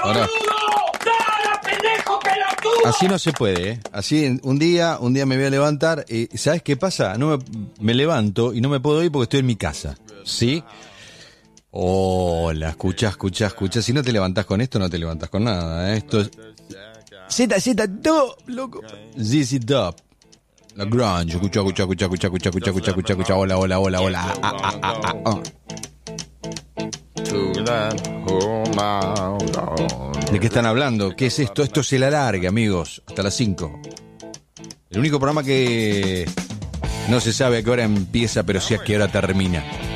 Ahora. Así no se puede, ¿eh? Así un día me voy a levantar y ¿sabes qué pasa? Me levanto y no me puedo ir porque estoy en mi casa, ¿sí? Hola, escucha. Si no te levantás con esto, no te levantás con nada, ¿eh? Esto es ZZ Top, loco. ZZ Top. La grunge. Escucha. Hola. ¿De qué están hablando? ¿Qué es esto? Esto se la larga, amigos, hasta las 5. El único programa que no se sabe a qué hora empieza, pero sí a qué hora termina.